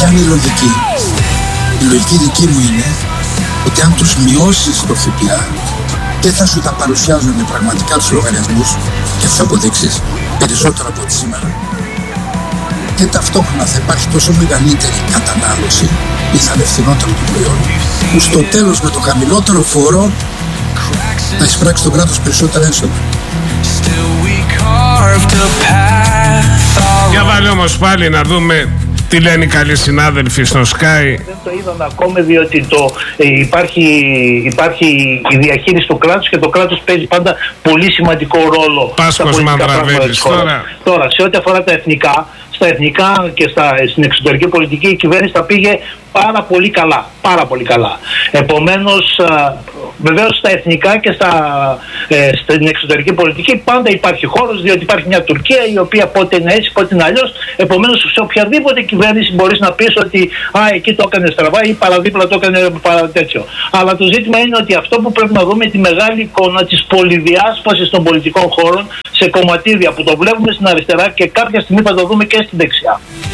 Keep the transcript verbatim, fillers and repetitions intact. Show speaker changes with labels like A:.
A: Ποια είναι η λογική? Η λογική δική μου είναι ότι αν τους μειώσεις το ΦΠΑ δεν θα σου τα παρουσιάζουν πραγματικά τους λογαριασμούς και τις αποδείξεις περισσότερο από ό,τι σήμερα. Και ταυτόχρονα θα υπάρχει τόσο μεγαλύτερη κατανάλωση ή θα είναι φθηνότερο το προϊόν, που στο τέλος με το χαμηλότερο φόρο θα εισπράξει το κράτος περισσότερα έσοδα.
B: Για βάλε όμως πάλι να δούμε τι λένε οι καλοί συνάδελφοι στο Sky.
C: Δεν το είδαν ακόμη, διότι το, ε, υπάρχει, υπάρχει η διαχείριση του κράτους και το κράτος παίζει πάντα πολύ σημαντικό ρόλο.
B: Πάσκος Μανδραβέλης. Τώρα...
C: τώρα, σε ό,τι αφορά τα εθνικά, στα εθνικά και στα, στην εξωτερική πολιτική, η κυβέρνηση τα πήγε πάρα πολύ καλά. Πάρα πολύ καλά. Επομένως, βεβαίως στα εθνικά και στα, ε, στην εξωτερική πολιτική πάντα υπάρχει χώρος, διότι υπάρχει μια Τουρκία η οποία πότε είναι έτσι, πότε είναι αλλιώς. Επομένως, σε οποιαδήποτε κυβέρνηση μπορείς να πεις ότι α, εκεί το έκανε στραβά ή παραδίπλα το έκανε παρα τέτοιο. Αλλά το ζήτημα είναι ότι αυτό που πρέπει να δούμε, τη μεγάλη εικόνα της πολυδιάσπασης των πολιτικών χώρων σε κομματίδια που το βλέπουμε στην αριστερά και κάποια στιγμή θα το δούμε και στην δεξιά.